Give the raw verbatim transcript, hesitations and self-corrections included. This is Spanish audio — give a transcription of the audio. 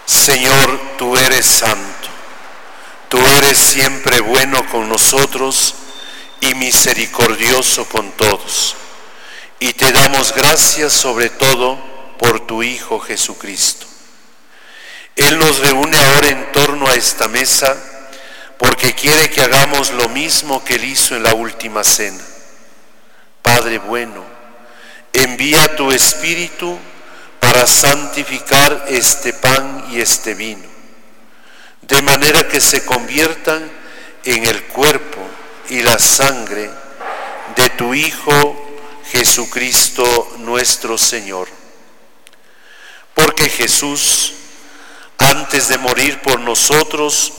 Señor, tú eres santo, tú eres siempre bueno con nosotros y misericordioso con todos. Y te damos gracias sobre todo por tu Hijo Jesucristo. Él nos reúne ahora en torno a esta mesa porque quiere que hagamos lo mismo que Él hizo en la última cena. Padre bueno, envía tu Espíritu para santificar este pan y este vino, de manera que se conviertan en el cuerpo y la sangre de tu Hijo Jesucristo nuestro Señor. Porque Jesús, antes de morir por nosotros,